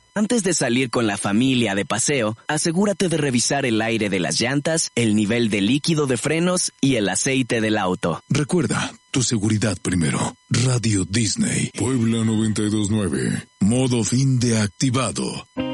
Antes de salir con la familia de paseo, asegúrate de revisar el aire de las llantas, el nivel de líquido de frenos y el aceite del auto. Recuerda, tu seguridad primero. Radio Disney. Puebla 92.9. Modo fin de activado.